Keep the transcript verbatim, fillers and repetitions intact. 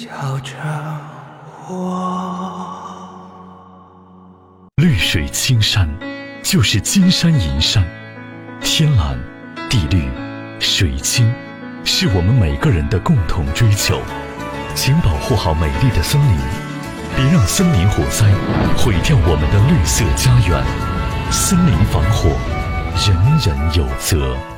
叫着我。 绿水青山，就是金山银山，天蓝、地绿、水清，是我们每个人的共同追求。请保护好美丽的森林，别让森林火灾毁掉我们的绿色家园。森林防火，人人有责。